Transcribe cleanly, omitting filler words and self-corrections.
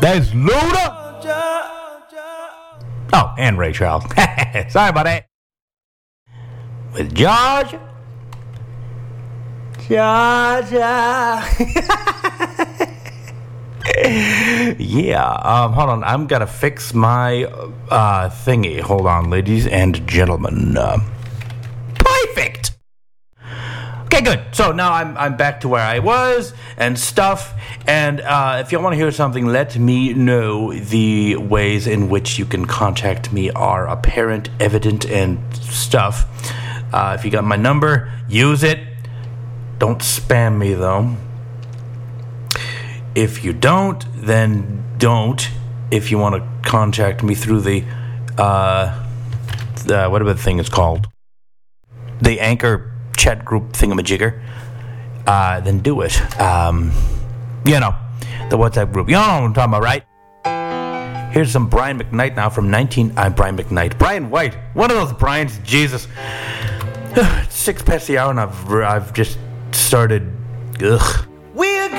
That's Luda. Oh, and Ray Charles. Sorry about that. With Georgia. Yeah, hold on. I'm gonna fix my thingy. Hold on, ladies and gentlemen. Perfect. Okay, good. So now I'm back to where I was and stuff. And if you want to hear something, let me know. The ways in which you can contact me are apparent, evident, and stuff. If you got my number, use it. Don't spam me, though. If you don't, then don't. If you want to contact me through the whatever the thing is called, the Anchor chat group thingamajigger, then do it. You know, the WhatsApp group. You know what I'm talking about, right? Here's some Brian McKnight now from Brian White. One of those Brians, Jesus. 6 past the hour and I've just started. Ugh.